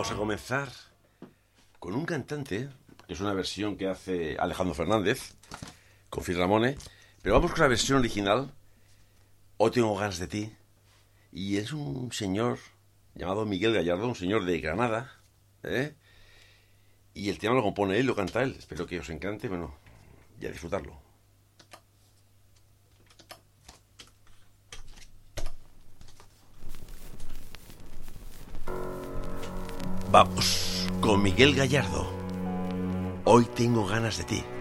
Vamos a comenzar con un cantante, que es una versión que hace Alejandro Fernández, con Phil Ramone, pero vamos con la versión original, Hoy tengo ganas de ti, y es un señor llamado Miguel Gallardo, un señor de Granada, y el tema lo compone él, lo canta él. Espero que os encante, bueno, y a disfrutarlo. Vamos, con Miguel Gallardo. Hoy tengo ganas de ti.